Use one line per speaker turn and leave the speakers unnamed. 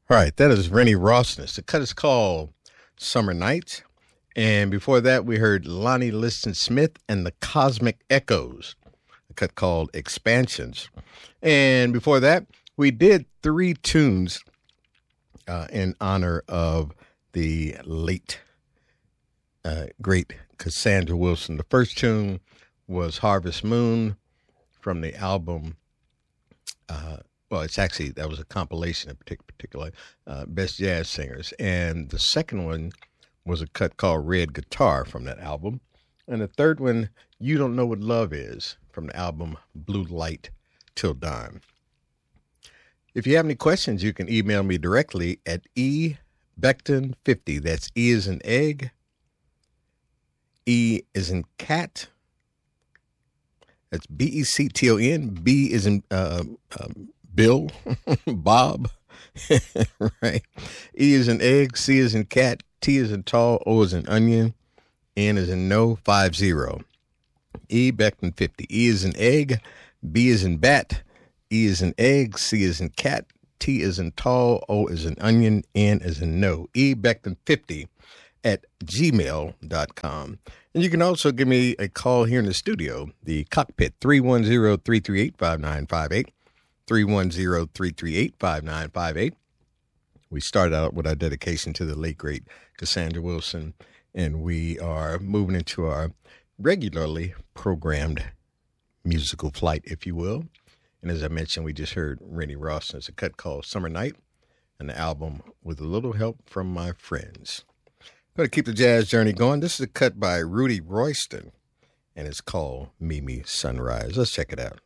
All right, that is Rennie Rossness. The cut is called Summer Nights. And before that, we heard Lonnie Liston Smith and the Cosmic Echoes, a cut called Expansions. And before that, we did three tunes in honor of the late, great Cassandra Wilson. The first tune was Harvest Moon from the album. That was a compilation of particular Best Jazz Singers. And the second one was a cut called Red Guitar from that album. And the third one, You Don't Know What Love Is, from the album Blue Light Till Dawn. If you have any questions, you can email me directly at ebeckton50. That's E as in egg, E as in cat. That's Becton. B is in Bill, Bob, right? E is in egg, C is in cat, T is in tall, O is in onion, N is in no, 50. E Beckton 50. E is in egg, B is in bat, E is in egg, C is in cat, T is in tall, O is in onion, N is in no. E Beckton 50 at gmail.com. And you can also give me a call here in the studio, the cockpit, 310-338-5958. 310-338-5958. We started out with our dedication to the late, great Cassandra Wilson, and we are moving into our regularly programmed musical flight, if you will. And as I mentioned, we just heard Rennie Rossness, a cut called Summer Night, and the album With a Little Help from My Friends. I'm going to keep the jazz journey going. This is a cut by Rudy Royston, and it's called Mimi Sunrise. Let's check it out.